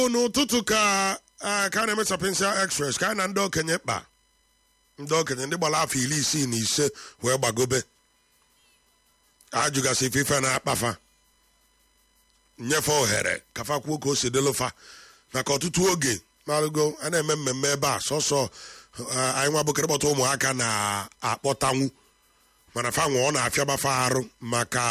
n'ụtụtụ ka na-eme Sapiensia Express ka na ndị okenye kpa ndị okenye ndị gbara afọ 65 wee gbagobe ajụgasị ife na-akpafa nyefe ohere kafa kwuo ka o si delofa maka ọtụtụ oge marụgo a na-eme mmemme ebe a sọsọ anyị nwa bụkere kpọta ụmụaka na-akpọtanwu mana fanwe ọ na-afịabafa arụ maka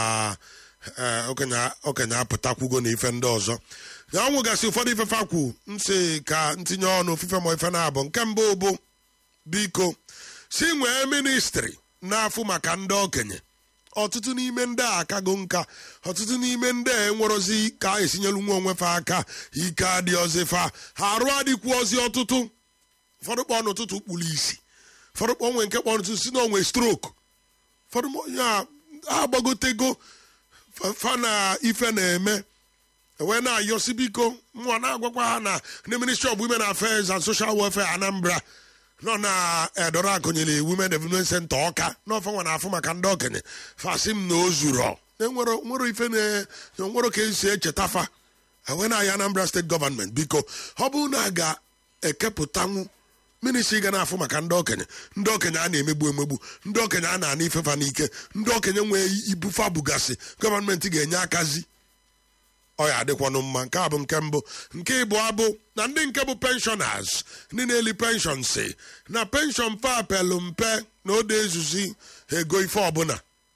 okenye apụtakwugo na ife ndị ọzọ ya nwụgasị ụfọdụ ifefe akwu nsị ka ntinye ọnụ ofufe ma ife na-abụ nke mbụ bụ biko si nwee ministri na-afụ maka ndị okenye ọtụtụ n'ime ndị a akago nka ọtụtụ n'ime ndị a enwerozi ka esinyelu nwa onwe fa aka ike adịọzi fa ha arụ adịkwu ozi ọtụtụ ụfọdụ kpọ n'ụtụtụ kpụrụ isi ụfọdụ kpọ nwe nke kpọ n'ụtụtụ si na onwe strok ụfọdụ ya agbagotego fa na ife na-eme wee na-ayọsi biko nwa na-agwakwa ha na ndị Ministry of Women Affairs and Social Welfare Anambra nọ na edora akụnyere Women Development Center Ọka n'ọfa nwa na-afụ maka ndị okenye fasị m na o zuru nwere ife nwere ka esi echeta fa wee na-aya Anambra State Government biko ọ bụrụ na a ga-ekepụtanwu ministri ga na-afụ maka ndị okenye a na-emegbu emegbu ndị okenye a na-ana ifefa n'ike ndị okenye nwee ibufa bugasị gọọmenti ga-enye akazi ọ ya adịkwanụ mma nke a bụ nke mbụ nke ịbụọ bụ na ndị nke bụ pensioners ndị na-eli penshọn si na penshọn fa apelụ mpe na ode ezuzi ego ife ọbụla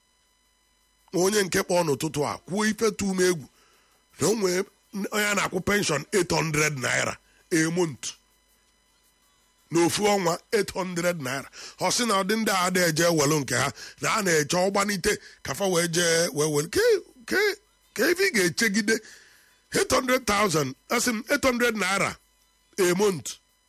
onye nke kpọọ n'ụtụtụ a kwuo ife tum egwu na onwe onye a na-akwụ penshọn 800 naira a month n'ofu ọnwa 800 naira ọ sị na ọdị ndị a ada eje welu nke ha na a na-eche ọgbanite kafa wee jee wee welu ka ife ị ga-echegide 800,000 asị m 800 naira a month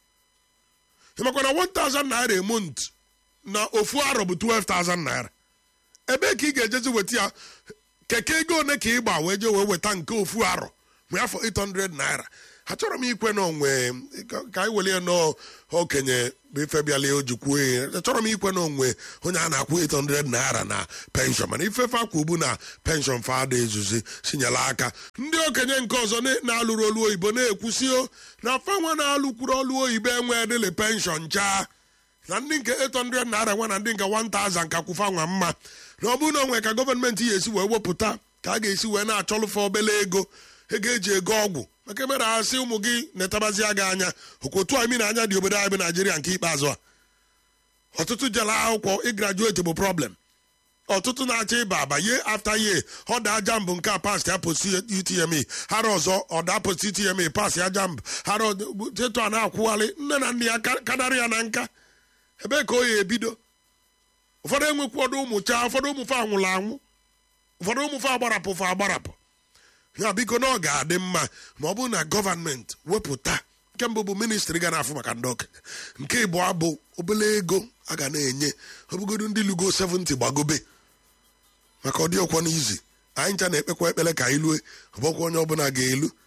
ịmakwa na 1,000 naira a month na ofu arọ bụ 12,000 naira ebe ka ị ga-ejezi weta ya keke ego one ka ị gba wee jee wee weta nke ofu arọ ma afọ 800 naira achọrọ m ikwe n'onwe ka anyị welie n'okenye bụ ife bịala ojikwuo ihe achọrọ m ikwe n'onwe onye a na-akwụ 800 naira na penshọn mana ifefe akwa ubu na penshọn fada ezuzi sinyela aka ndị okenye nke ọzọ na-alụrụ olu oyibo na-ekwusio na fanwa na-alụkwuru olu oyibo enwe dịle penshọn chaa na ndị nke 800 naira nwa na ndị nke 1,000 ka kwụfa nwa mma na ọ bụrụ na onwe ka gọọmenti ya esi wee wepụta ka a ga-esi wee na-achọlụfe obele ego eji ego ọgwụ maka emere asị ụmụ gị na-etabazia gị anya okwotu anyị na anya dị obodo anyị bụ Naijiria nke ikpeazụ a ọtụtụ jela akwụkwọ ịgrajueti bụ problem ọtụtụ na-achọ ịba aba ye afta ye ọ da jambụ nke a pas ya post UTME hara ọzọ ọ da post UTME pas ya jambụ hara chetu a na-akwụgharị nne na nne ya kanarị ya na nka ebe ka o ya ebido ụfọdụ enwekwuọdụ ụmụ chaa ụfọdụ ụmụfe anwụrụ anwụ ụfọdụ ụmụfe agbarapụ ya biko na ọ ga-adị mma ma ọ bụrụ na gọọmenti wepụta nke mbụ bụ ministri ga na-afụ maka ndị okenye nke ịbụọ bụ obele ego a ga na-enye ọbụgodu ndị lugo 70 gbagobe maka ọ dị ọkwa n'izi anyị ncha na-ekpekwa ekpere ka anyị lue ọbọkwa onye ọbụla ga-elu